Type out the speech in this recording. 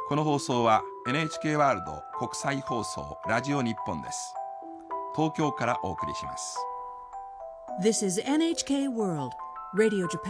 この放送は NHK ワールド国際放送ラジオ日本です。東京からお送りします。 This is NHK World Radio Japan